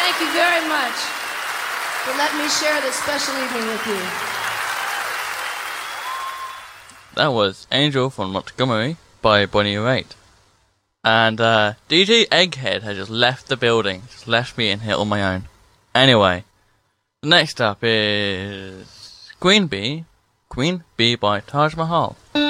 Thank you very much for letting me share this special evening with you. That was Angel from Montgomery by Bonnie Raitt. And DJ Egghead had just left the building, just left me in here on my own. Anyway, next up is Queen Bee by Taj Mahal.